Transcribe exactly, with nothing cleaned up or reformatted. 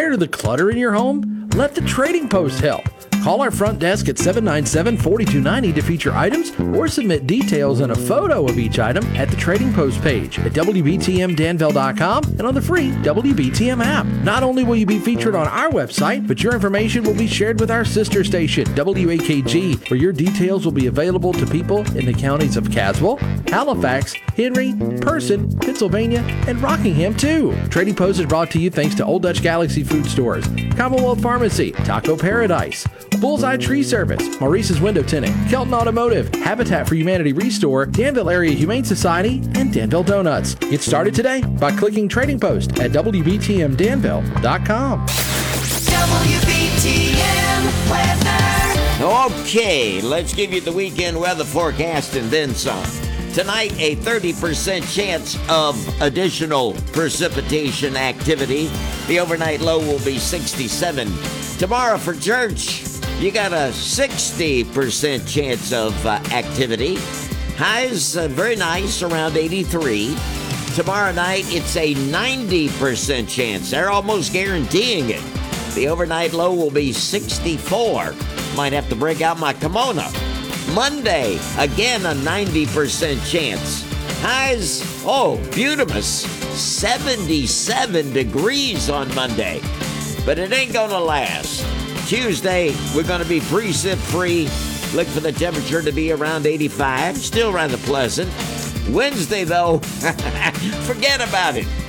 Tired of the clutter in your home? Let the Trading Post help. Call our front desk at seven nine seven, four two nine zero to feature items or submit details and a photo of each item at the Trading Post page at W B T M Danville dot com and on the free W B T M app. Not only will you be featured on our website, but your information will be shared with our sister station, W A K G, where your details will be available to people in the counties of Caswell, Halifax, Henry, Person, Pennsylvania, and Rockingham, too. Trading Post is brought to you thanks to Old Dutch Galaxy Food Stores, Commonwealth Pharmacy, Taco Paradise, Bullseye Tree Service, Maurice's Window Tinting, Kelton Automotive, Habitat for Humanity Restore, Danville Area Humane Society, and Danville Donuts. Get started today by clicking Trading Post at W B T M Danville dot com. W B T M weather. Okay, let's give you the weekend weather forecast and then some. Tonight, a thirty percent chance of additional precipitation activity. The overnight low will be sixty-seven. Tomorrow for church, you got a sixty percent chance of uh, activity. Highs uh, very nice, around eighty-three. Tomorrow night, it's a ninety percent chance. They're almost guaranteeing it. The overnight low will be sixty-four. Might have to break out my kimono. Monday, again a ninety percent chance. Highs, oh, beautimous, seventy-seven degrees on Monday. But it ain't gonna last. Tuesday, we're gonna be precip free. Look for the temperature to be around eighty-five, still rather pleasant. Wednesday, though, forget about it.